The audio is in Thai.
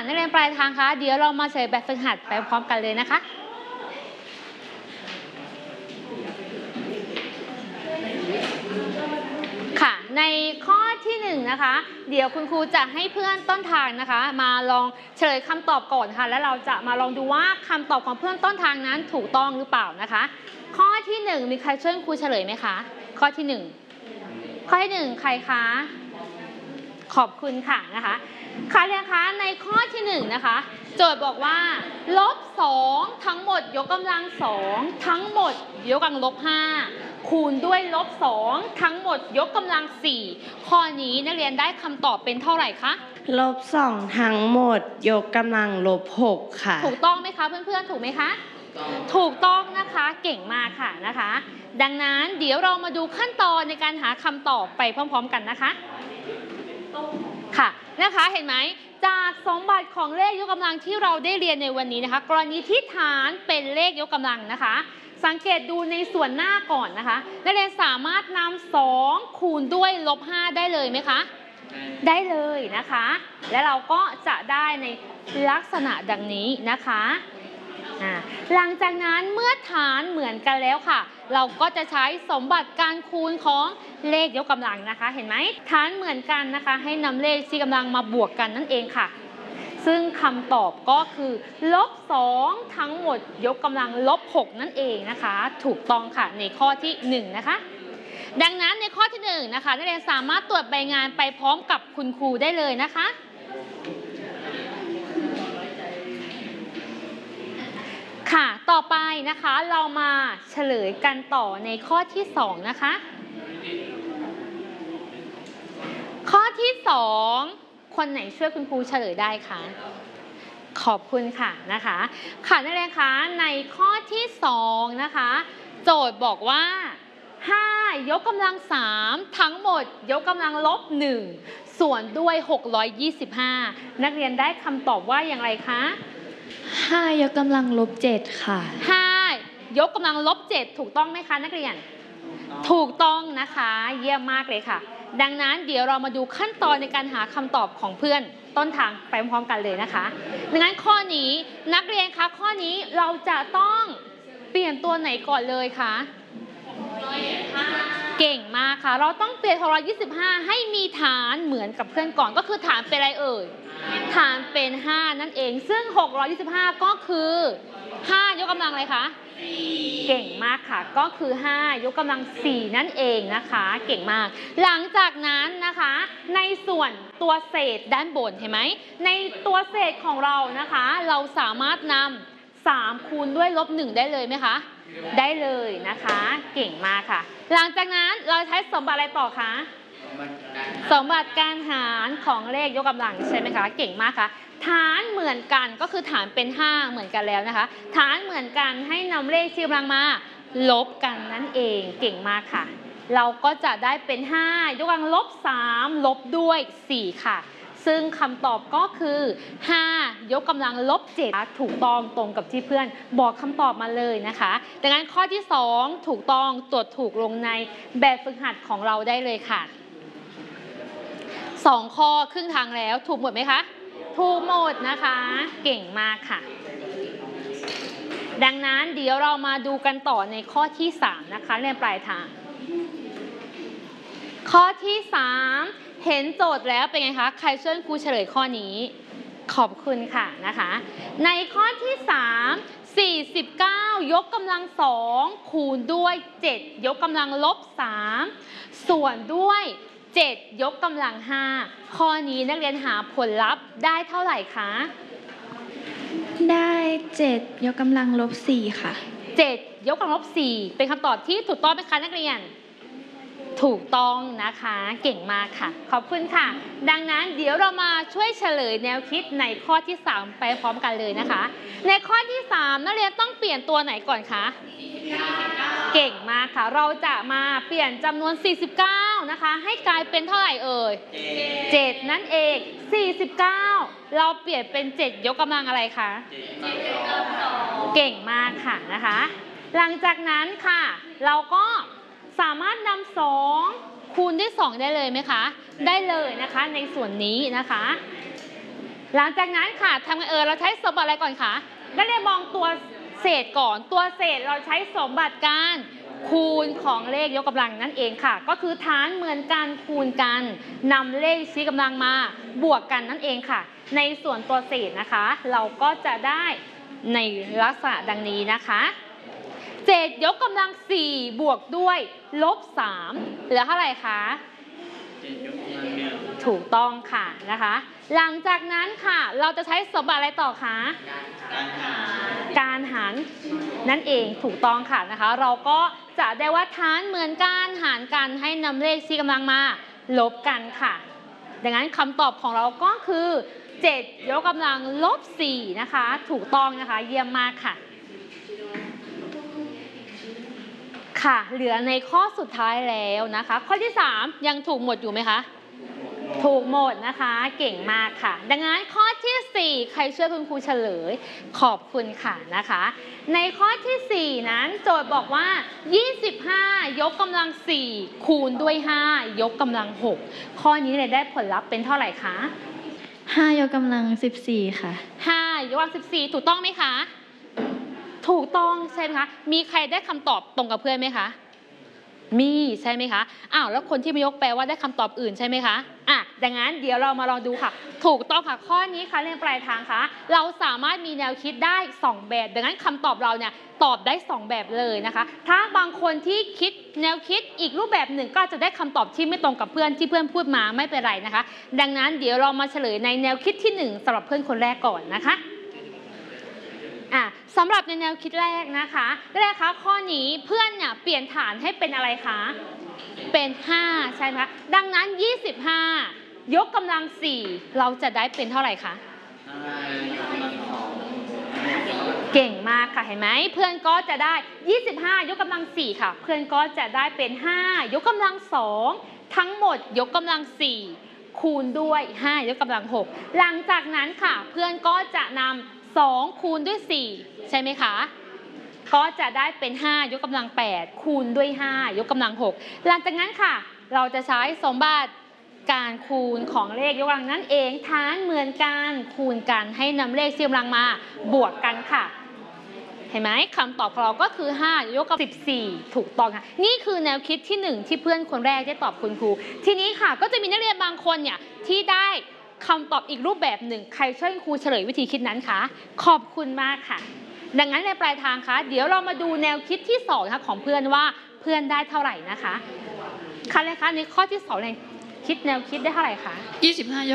นักเรียนปลายทางคะเดี๋ยวเรามาเฉลยแบบฝึกหัดไปพร้อมกันเลยนะคะค่ะในข้อที่1นะคะเดี๋ยวคุณครูจะให้เพื่อนต้นทางนะคะมาลองเฉลยคำตอบก่อนค่ะแล้วเราจะมาลองดูว่าคำตอบของเพื่อนต้นทางนั้นถูกต้องหรือเปล่านะคะข้อที่1มีใครช่วยครูเฉลยไหมคะข้อที่1ใครคะขอบคุณค่ะนะคะค่ะเรียนคะในข้อที่1นะคะโจทย์บอกว่าลบ2ทั้งหมดยกกำลัง2ทั้งหมดยกกำลังลบ5คูณด้วยลบ2ทั้งหมดยกกำลัง4ข้อนี้นักเรียนได้คำตอบเป็นเท่าไหร่คะลบ2ทั้งหมดยกกำลังลบ6ค่ะถูกต้องไหมคะเพื่อนๆถูกไหมคะถูกต้องนะคะเก่งมากค่ะนะคะดังนั้นเดี๋ยวเรามาดูขั้นตอนในการหาคำตอบไปพร้อมๆกันนะคะค่ะนะคะเห็นไหมจากสมบัติของเลขยกกำลังที่เราได้เรียนในวันนี้นะคะกรณีที่ฐานเป็นเลขยกกำลังนะคะสังเกตดูในส่วนหน้าก่อนนะคะนักเรียนสามารถนำ2คูณด้วยลบ5ได้เลยไหมคะได้เลยนะคะและเราก็จะได้ในลักษณะดังนี้นะคะหลังจากนั้นเมื่อฐานเหมือนกันแล้วค่ะเราก็จะใช้สมบัติการคูณของเลขยกกำลังนะคะเห็นไหมฐานเหมือนกันนะคะให้นำเลขที่กำลังมาบวกกันนั่นเองค่ะซึ่งคำตอบก็คือลบ2ทั้งหมดยกกำลังลบ6นั่นเองนะคะถูกต้องค่ะในข้อที่1นะคะดังนั้นในข้อที่1นะคะนักเรียนสามารถตรวจใบงานไปพร้อมกับคุณครูได้เลยนะคะค่ะต่อไปนะคะเรามาเฉลยกันต่อในข้อที่2นะคะข้อที่2คนไหนช่วยคุณครูเฉลยได้คะขอบคุณค่ะนะคะค่ะนักเรียนคะในข้อที่2นะคะโจทย์บอกว่า5ยกกำลัง3ทั้งหมดยกกำลังลบ1ส่วนด้วย625นักเรียนได้คำตอบว่าอย่างไรคะ 5ยกกำลังลบ7ค่ะ 5ยกกำลังลบ7ถูกต้องไหมคะนักเรียนถูกต้องนะคะเยี่ยมมากเลยค่ะดังนั้นเดี๋ยวเรามาดูขั้นตอนในการหาคำตอบของเพื่อนต้นทางไปพร้อมกันเลยนะคะดังนั้นข้อนี้นักเรียนคะข้อนี้เราจะต้องเปลี่ยนตัวไหนก่อนเลยคะเก่งมากค่ะเราต้องเปลี่ยน625ให้มีฐานเหมือนกับเพื่อนก่อนก็คือฐานเป็นอะไรเอ่ยฐานเป็น5นั่นเองซึ่ง625ก็คือ5ยกกำลังอะไรคะเก่งมากค่ะก็คือ5ยกกำลัง4นั่นเองนะคะเก่งมากหลังจากนั้นนะคะในส่วนตัวเศษด้านบนเห็นไหมในตัวเศษของเรานะคะเราสามารถนำ3คูณด้วยลบ1ได้เลยไหมคะได้เลยนะคะเก่งมากค่ะหลังจากนั้นเราใช้สมบัติอะไรต่อคะสมบัติการหารของเลขยกกำลังใช่ไหมคะเก่งมากค่ะฐานเหมือนกันก็คือฐานเป็น5เหมือนกันแล้วนะคะฐานเหมือนกันให้นำเลขที่กำลังมาลบกันนั่นเองเก่งมากค่ะเราก็จะได้เป็น5ยกกำลังลบ3ลบด้วย4ค่ะซึ่งคำตอบก็คือ5ยกกำลังลบ7ถูกต้องตรงกับที่เพื่อนบอกคำตอบมาเลยนะคะดังนั้นข้อที่2ถูกต้องตรวจถูกลงในแบบฝึกหัดของเราได้เลยค่ะ2ข้อครึ่งทางแล้วถูกหมดไหมคะถูกหมดนะคะเก่งมากค่ะดังนั้นเดี๋ยวเรามาดูกันต่อในข้อที่3นะคะเรียนปลายทางข้อที่3เห็นโจทย์แล้วเป็นไงคะใครช่วยครูเฉลยข้อนี้ขอบคุณค่ะนะคะในข้อที่3 49ยกกำลัง2คูณด้วย7ยกกำลังลบ3ส่วนด้วย7ยกกำลัง5ข้อนี้นักเรียนหาผลลัพธ์ได้เท่าไหร่คะได้7ยกกำลังลบ4ค่ะ 7ยกกำลังลบ4เป็นคำตอบที่ถูกต้องไหมคะนักเรียนถูกต้องนะคะเก่งมากค่ะขอบคุณค่ะดังนั้นเดี๋ยวเรามาช่วยเฉลยแนวคิดในข้อที่3ไปพร้อมกันเลยนะคะในข้อที่3นักเรียนต้องเปลี่ยนตัวไหนก่อนคะเก่งมากค่ะเราจะมาเปลี่ยนจำนวน49นะคะให้กลายเป็นเท่าไหร่เอ่ย7นั่นเอง49เราเปลี่ยนเป็น7ยกกำลังอะไรคะเก่งมากค่ะนะคะหลังจากนั้นค่ะเราก็สามารถนำ2คูณด้วย2ได้เลยไหมคะได้เลยนะคะในส่วนนี้นะคะหลังจากนั้นค่ะทำไงเราใช้สมบัติอะไรก่อนคะนักเรียนมองตัวเศษก่อนตัวเศษเราใช้สมบัติการคูณของเลขยกกำลังนั่นเองค่ะก็คือฐานเหมือนกันคูณกันนำเลขชี้กำลังมาบวกกันนั่นเองค่ะในส่วนตัวเศษนะคะเราก็จะได้ในลักษณะดังนี้นะคะ7ยกกำลัง4บวกด้วยลบ3เหลือเท่าไหร่คะถูกต้องค่ะนะคะหลังจากนั้นค่ะเราจะใช้สมบัติอะไรต่อคะการหารนั่นเองถูกต้องค่ะนะคะเราก็จะได้ว่าฐานเหมือนกันหารกันให้นำเลขชี้กำลังมาลบกันค่ะดังนั้นคำตอบของเราก็คือ7ยกกำลังลบ4นะคะถูกต้องนะคะเยี่ยมมากค่ะค่ะเหลือในข้อสุดท้ายแล้วนะคะข้อที่3ยังถูกหมดอยู่ไหมคะถูกหมดนะคะเก่งมากค่ะดังนั้นข้อที่4ใครช่วยคุณครูเฉลยขอบคุณค่ะนะคะในข้อที่4นั้นโจทย์บอกว่า25ยกกำลัง4คูณด้วย5ยกกำลัง6ข้อนี้เลยได้ผลลัพธ์เป็นเท่าไหร่คะ 5 ยกกำลัง 14 ค่ะ 5ยกกำลัง14ถูกต้องไหมคะถูกต้องใช่ไหมคะมีใครได้คำตอบตรงกับเพื่อนไหมคะมีใช่ไหมคะแล้วคนที่ไม่ยกแปลว่าได้คำตอบอื่นใช่ไหมคะดังนั้นเดี๋ยวเรามาลองดูค่ะถูกต้องค่ะข้อนี้ค่ะเรียนปลายทางคะเราสามารถมีแนวคิดได้2แบบดังนั้นคำตอบเราเนี่ยตอบได้2แบบเลยนะคะถ้าบางคนที่คิดแนวคิดอีกรูปแบบหนึ่งก็จะได้คำตอบที่ไม่ตรงกับเพื่อนที่เพื่อนพูดมาไม่เป็นไรนะคะดังนั้นเดี๋ยวเรามาเฉลยในแนวคิดที่1สำหรับเพื่อนคนแรกก่อนนะคะสำหรับในแนวคิดแรกนะคะข้อนี้เพื่อนเนี่ยเปลี่ยนฐานให้เป็นอะไรคะเป็น5ใช่ไหมคะดังนั้น25ยกกำลัง4เราจะได้เป็นเท่าไหร่คะเก่งมากค่ะเห็นไหมเพื่อนก็จะได้25ยกกำลัง4ค่ะเพื่อนก็จะได้เป็น5ยกกำลัง2ทั้งหมดยกกำลัง4คูณด้วย5ยกกำลัง6หลังจากนั้นค่ะเพื่อนก็จะนำ2คูณด้วย4ใช่ไหมคะก็จะได้เป็น5ยกกำลัง8คูณด้วย5ยกกำลัง6หลังจากนั้นค่ะเราจะใช้สมบัติการคูณของเลขยกกำลังนั่นเองฐานเหมือนกันคูณกันให้นำเลขชี้กำลังมาบวกกันค่ะเห็นไหมคำตอบของเราก็คือ5ยกกำลัง14ถูกต้องค่ะนี่คือแนวคิดที่1ที่เพื่อนคนแรกได้ตอบคุณครูทีนี้ค่ะก็จะมีนักเรียนบางคนเนี่ยที่ได้คำตอบอีกรูปแบบหนึ่งใครช่วยครูเฉลยวิธีคิดนั้นคะขอบคุณมากค่ะดังนั้นในปลายทางคะเดี๋ยวเรามาดูแนวคิดที่2นะคะของเพื่อนว่าเพื่อนได้เท่าไหร่นะคะคะในข้อที่2เนี่ยคิดแนวคิดได้เท่าไหร่คะ 25